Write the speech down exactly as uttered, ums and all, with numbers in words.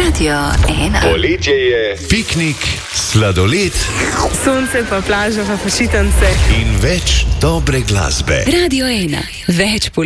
Radio ena. Poletje je, piknik, sladoled, sonce pa plaža pa počitnice in več dobre glasbe. Radio ena. Več poletje.